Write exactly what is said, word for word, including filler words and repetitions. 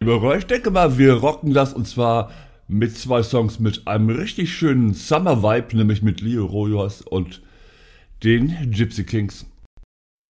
Ich denke mal, wir rocken das und zwar mit zwei Songs mit einem richtig schönen Summer-Vibe, nämlich mit Leo Rojas und den Gypsy Kings.